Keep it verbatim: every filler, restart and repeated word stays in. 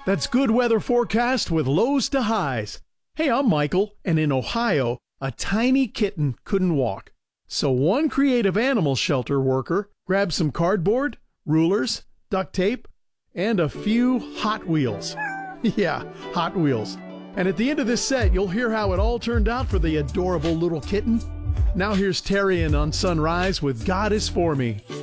That's good weather forecast with lows to highs. Hey, I'm Michael, and in Ohio, a tiny kitten couldn't walk. So one creative animal shelter worker grabbed some cardboard, rulers, duct tape, and a few Hot Wheels. Yeah, Hot Wheels. And at the end of this set, you'll hear how it all turned out for the adorable little kitten. Now here's Terrian on Sunrise with God Is For Me.